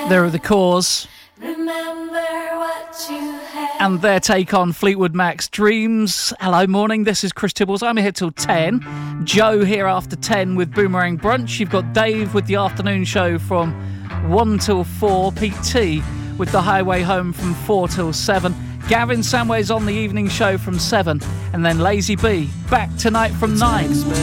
There are the Cause. And their take on Fleetwood Mac's Dreams. Hello, morning. This is Chris Tibbles. I'm here till 10. Joe here after 10 with Boomerang Brunch. You've got Dave with the afternoon show from 1 till 4. Pete T with the Highway Home from 4 till 7. Gavin Samway's on the evening show from 7. And then Lazy B back tonight from 9.